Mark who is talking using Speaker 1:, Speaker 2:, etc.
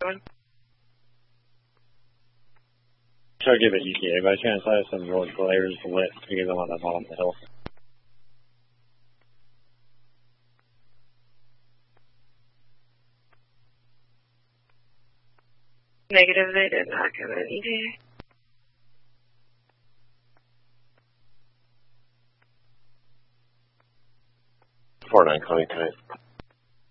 Speaker 1: Try to give it ETA by chance. I have some road glares lit because I'm on the bottom of the hill.
Speaker 2: Negative, they did not give an ETA.
Speaker 3: 49 Connie Kite.